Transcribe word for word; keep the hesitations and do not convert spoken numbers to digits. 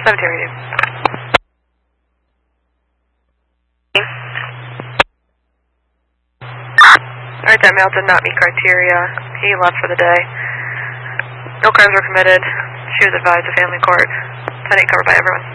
seventeen radio. Alright, that male did not meet criteria. He left for the day. No crimes were committed. She was advised to family court. ten eight covered by everyone.